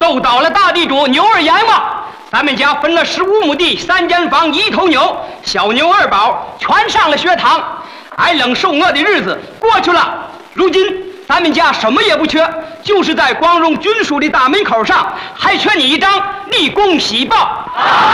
斗倒了大地主牛二阎王。咱们家分了15亩地，3间房，1头牛，小牛2宝全上了学堂。挨冷受饿的日子过去了，如今咱们家什么也不缺，就是在光荣军属的大门口上还缺你一张立功喜报。